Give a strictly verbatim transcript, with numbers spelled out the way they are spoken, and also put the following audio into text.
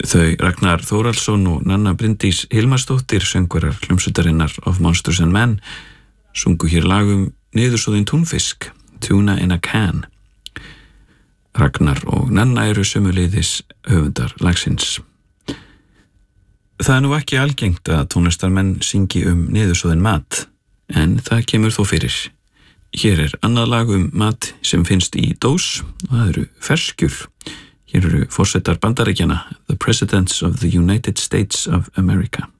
Þau Ragnar Þórhallsson og Nanna Bryndís Hilmarsdóttir, söngvarar hljómsveitarinnar Of Monsters and Men, sungu hér lagum Niðursoðinn túnfisk, Tuna in a Can. Ragnar og Nanna eru sömuleiðis höfundar lagsins. Það er nú ekki algengt að tónlistarmenn syngi um niðursoðinn mat, en það kemur þó fyrir. Hér er annað lag um mat sem finnst í dós, og það eru ferskjur. Hér eru forsetar Bandaríkjanna, the presidents of the United States of America.